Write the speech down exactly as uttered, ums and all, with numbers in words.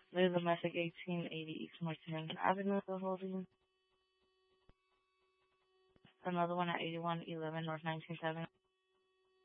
There's a domestic eighteen eighty East Martin Avenue still holding. Another one at eighty-one eleven North nineteenth Avenue.